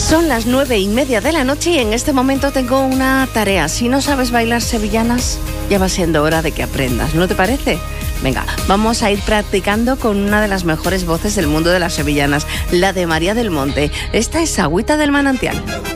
Son las 9:30 de la noche y en este momento tengo una tarea. Si no sabes bailar sevillanas, ya va siendo hora de que aprendas, ¿no te parece? Venga, vamos a ir practicando con una de las mejores voces del mundo de las sevillanas, la de María del Monte. Esta es Agüita del Manantial.